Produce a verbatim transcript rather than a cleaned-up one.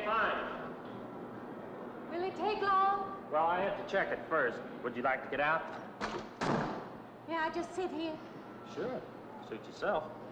Okay, fine. Will it take long? Well, I have to check it first. Would you like to get out? Yeah, I just sit here. Sure. Suit yourself.